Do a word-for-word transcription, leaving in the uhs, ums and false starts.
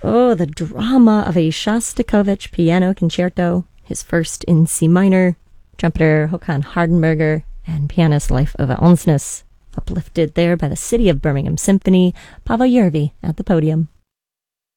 Oh, the drama of a Shostakovich piano concerto, his first in C minor, trumpeter Håkan Hardenberger, and pianist Leif Ove Ansnes. Uplifted there by the City of Birmingham Symphony, Paavo Järvi at the podium.